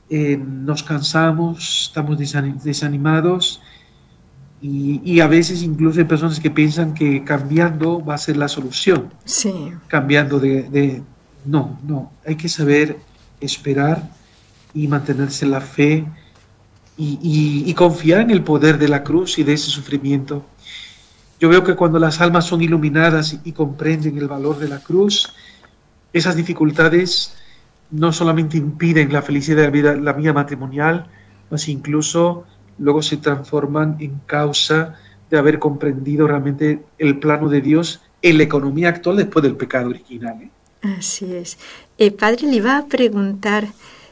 nos cansamos, estamos desanimados y a veces incluso hay personas que piensan que cambiando va a ser la solución, Sí. cambiando no, no, hay que saber esperar y mantenerse en la fe y confiar en el poder de la cruz y de ese sufrimiento. Yo veo que cuando las almas son iluminadas y comprenden el valor de la cruz, esas dificultades no solamente impiden la felicidad de la vida matrimonial, mas incluso luego se transforman en causa de haber comprendido realmente el plano de Dios en la economía actual después del pecado original, ¿eh? Así es. Padre, le iba a preguntar,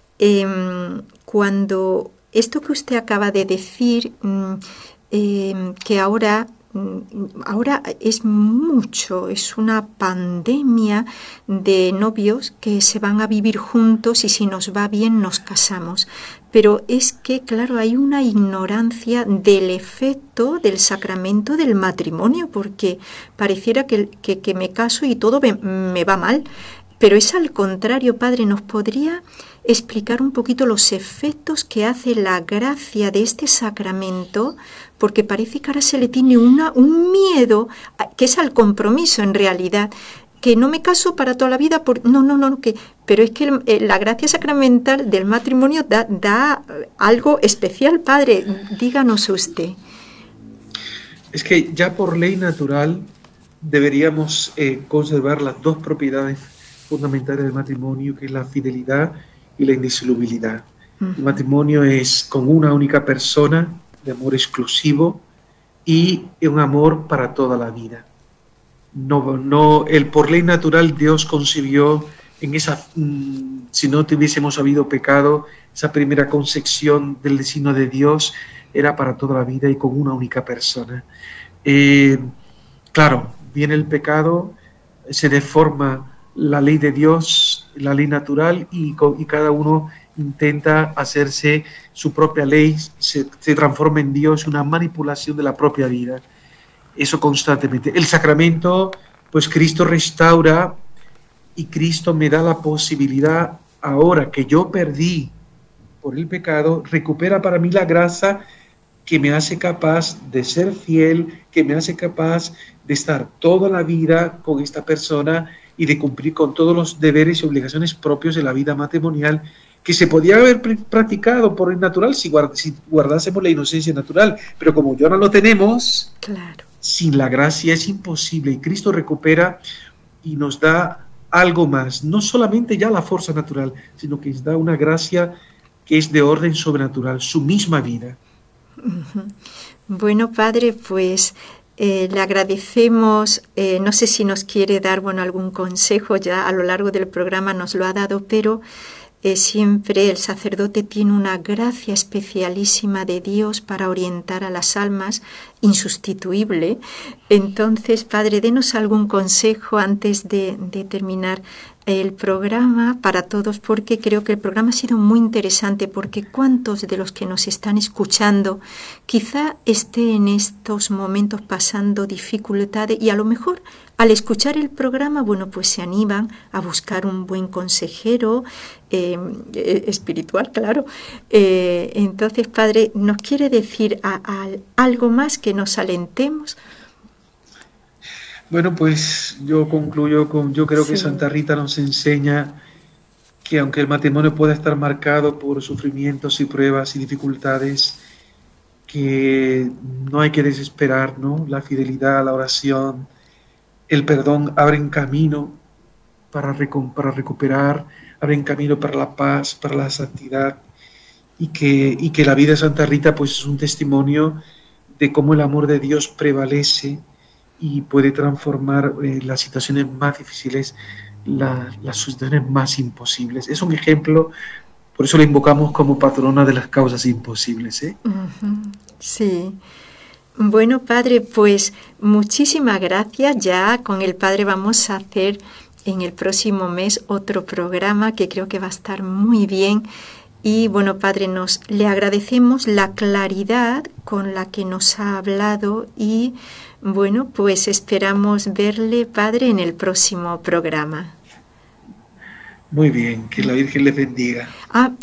cuando esto que usted acaba de decir, que ahora es mucho, es una pandemia de novios que se van a vivir juntos y si nos va bien nos casamos. Pero es que, claro, hay una ignorancia del efecto del sacramento del matrimonio, porque pareciera que me caso y todo me va mal. Pero es al contrario, Padre, ¿nos podría explicar un poquito los efectos que hace la gracia de este sacramento? Porque parece que ahora se le tiene un miedo, que es al compromiso en realidad, que no me caso para toda la vida, pero es que la gracia sacramental del matrimonio da algo especial, Padre, díganos usted. Es que ya por ley natural deberíamos conservar las dos propiedades fundamentales del matrimonio, que es la fidelidad y la indisolubilidad. El matrimonio es con una única persona, de amor exclusivo y un amor para toda la vida. Por ley natural Dios concibió en esa, si no tuviésemos habido pecado, esa primera concepción del destino de Dios era para toda la vida y con una única persona. Eh, claro, viene el pecado, se deforma la ley de Dios, la ley natural, y cada uno intenta hacerse su propia ley, se transforma en Dios, una manipulación de la propia vida. Eso constantemente. El sacramento, pues Cristo restaura y Cristo me da la posibilidad, ahora que yo perdí por el pecado, recupera para mí la gracia que me hace capaz de ser fiel, que me hace capaz de estar toda la vida con esta persona y de cumplir con todos los deberes y obligaciones propios de la vida matrimonial que se podía haber practicado por el natural si guardásemos la inocencia natural, pero como ya no lo tenemos, Claro. sin la gracia es imposible y Cristo recupera y nos da algo más, no solamente ya la fuerza natural, sino que nos da una gracia que es de orden sobrenatural, su misma vida. Bueno, Padre, pues le agradecemos, no sé si nos quiere dar algún consejo, ya a lo largo del programa nos lo ha dado, pero siempre el sacerdote tiene una gracia especialísima de Dios para orientar a las almas, insustituible. Entonces, Padre, denos algún consejo antes de terminar el programa para todos, porque creo que el programa ha sido muy interesante, porque cuántos de los que nos están escuchando quizá estén en estos momentos pasando dificultades y a lo mejor al escuchar el programa, pues se animan a buscar un buen consejero espiritual, claro. Entonces, Padre, ¿nos quiere decir algo más que nos alentemos? Bueno, pues yo concluyo yo creo que Sí. Santa Rita nos enseña que aunque el matrimonio pueda estar marcado por sufrimientos y pruebas y dificultades, que no hay que desesperar, ¿no? La fidelidad, la oración, el perdón abren camino para recuperar, abren camino para la paz, para la santidad, y que la vida de Santa Rita pues es un testimonio de cómo el amor de Dios prevalece y puede transformar las situaciones más difíciles, las situaciones más imposibles. Es un ejemplo, por eso la invocamos como patrona de las causas imposibles, ¿eh? Uh-huh. Sí. Bueno, Padre, pues muchísimas gracias. Ya con el Padre vamos a hacer en el próximo mes otro programa que creo que va a estar muy bien. Y bueno, Padre, le agradecemos la claridad con la que nos ha hablado y bueno, pues esperamos verle, Padre, en el próximo programa. Muy bien, que la Virgen les bendiga. Ah,